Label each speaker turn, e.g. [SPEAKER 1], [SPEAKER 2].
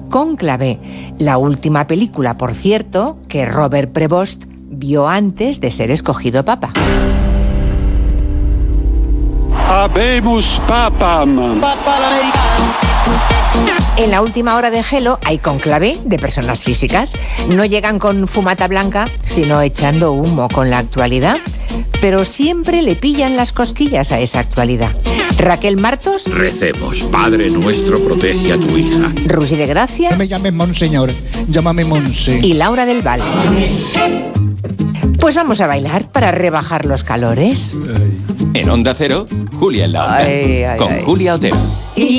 [SPEAKER 1] Cónclave, la última película, por cierto, que Robert Prevost vio antes de ser escogido papa.
[SPEAKER 2] Habemus papam.
[SPEAKER 1] En la última hora de Gelo hay cónclave de personas físicas. No llegan con fumata blanca, sino echando humo con la actualidad. Pero siempre le pillan las cosquillas a esa actualidad. Raquel Martos.
[SPEAKER 3] Recemos, Padre nuestro, protege a tu hija.
[SPEAKER 1] Rusi de Gracia.
[SPEAKER 4] No me llames Monseñor, llámame Monse.
[SPEAKER 1] Y Laura del Val. Pues vamos a bailar para rebajar los calores.
[SPEAKER 5] En Onda Cero, Julia en la Onda. Con Julia Otero.